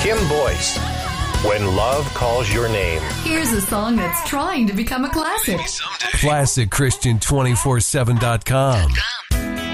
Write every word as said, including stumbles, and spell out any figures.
Kim Boyce, When Love Calls Your Name. Here's a song that's trying to become a classic. Classic Christian two forty-seven dot com.